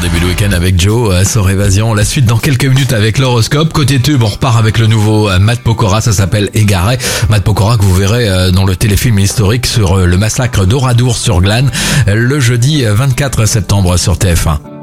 début de week-end avec Joe, sur Évasion. La suite dans quelques minutes avec l'horoscope. Côté tube, on repart avec le nouveau Matt Pokora, ça s'appelle Égaré. Matt Pokora que vous verrez dans le téléfilm historique sur le massacre d'Oradour sur Glane, le jeudi 24 septembre sur TF1.